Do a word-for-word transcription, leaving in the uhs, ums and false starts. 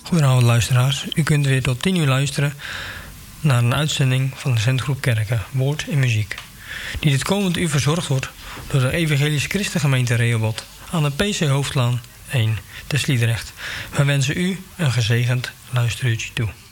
Goedenavond luisteraars. U kunt weer tot tien uur luisteren naar een uitzending van de Zendgroep Kerken, Woord en Muziek. Die dit komend uur verzorgd wordt door de Evangelische Christengemeente Rehoboth aan de P C Hoofdlaan één te Sliedrecht. Wij wensen u een gezegend luisteruurtje toe.